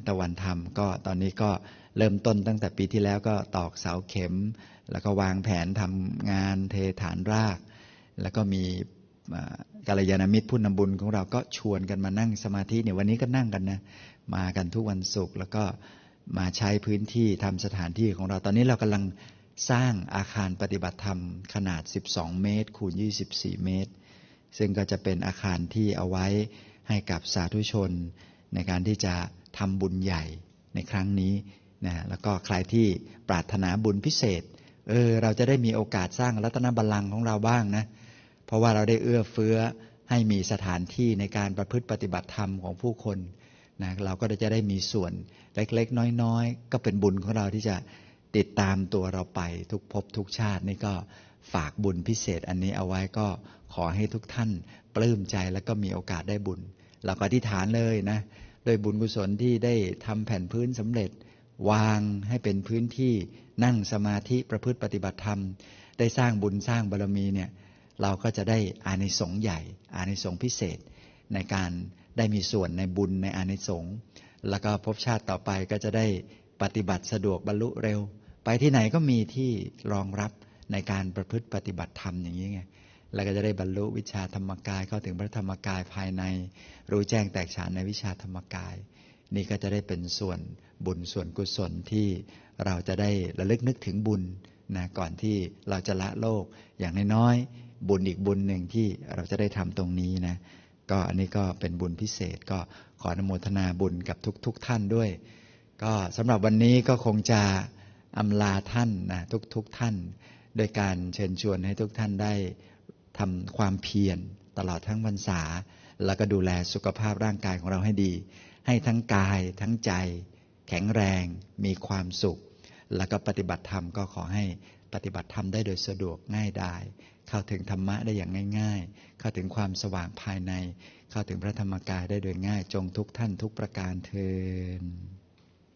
ตะวันธรรมก็ตอนนี้ก็เริ่มต้นตั้งแต่ปีที่แล้วก็ตอกเสาเข็มแล้วก็วางแผนทำงานเทฐานรากแล้วก็มีกัลยาณมิตรผู้นำบุญของเราก็ชวนกันมานั่งสมาธิเนี่ยวันนี้ก็นั่งกันนะมากันทุกวันศุกร์แล้วก็มาใช้พื้นที่ทำสถานที่ของเราตอนนี้เรากำลังสร้างอาคารปฏิบัติธรรมขนาด12เมตรคูณ24เมตรซึ่งก็จะเป็นอาคารที่เอาไว้ให้กับสาธุชนในการที่จะทำบุญใหญ่ในครั้งนี้นะแล้วก็ใครที่ปรารถนาบุญพิเศษเราจะได้มีโอกาสสร้างรัตนบัลลังก์ของเราบ้างนะเพราะว่าเราได้เอื้อเฟื้อให้มีสถานที่ในการประพฤติปฏิบัติธรรมของผู้คนนะเราก็จะได้มีส่วนเล็กๆน้อยๆก็เป็นบุญของเราที่จะติดตามตัวเราไปทุกภพทุกชาตินี่ก็ฝากบุญพิเศษอันนี้เอาไว้ก็ขอให้ทุกท่านปลื้มใจแล้วก็มีโอกาสได้บุญเราก็อธิษฐานเลยนะโดยบุญกุศลที่ได้ทำแผ่นพื้นสำเร็จวางให้เป็นพื้นที่นั่งสมาธิประพฤติปฏิบัติธรรมได้สร้างบุญสร้างบารมีเนี่ยเราก็จะได้อานิสงส์ใหญ่อานิสงส์พิเศษในการได้มีส่วนในบุญในอานิสงส์แล้วก็ภพชาติต่อไปก็จะได้ปฏิบัติสะดวกบรรลุเร็วไปที่ไหนก็มีที่รองรับในการประพฤติปฏิบัติธรรมอย่างนี้ไงแล้วก็จะได้บรรลุวิชาธรรมกายเข้าถึงพระธรรมกายภายในรู้แจ้งแตกฉานในวิชาธรรมกายนี่ก็จะได้เป็นส่วนบุญส่วนกุศลที่เราจะได้ระลึกนึกถึงบุญนะก่อนที่เราจะละโลกอย่างน้อยๆบุญอีกบุญหนึ่งที่เราจะได้ทำตรงนี้นะก็อันนี้ก็เป็นบุญพิเศษก็ขออนุโมทนาบุญกับทุกท่านด้วยก็สำหรับวันนี้ก็คงจะอำลาท่านนะทุกท่านโดยการเชิญชวนให้ทุกท่านได้ทำความเพียรตลอดทั้งพรรษาแล้วก็ดูแลสุขภาพร่างกายของเราให้ดีให้ทั้งกายทั้งใจแข็งแรงมีความสุขแล้วก็ปฏิบัติธรรมก็ขอให้ปฏิบัติธรรมได้โดยสะดวกง่ายดายเข้าถึงธรรมะได้อย่างง่ายๆเข้าถึงความสว่างภายในเข้าถึงพระธรรมกายได้โดยง่ายจงทุกท่านทุกประการเทอญ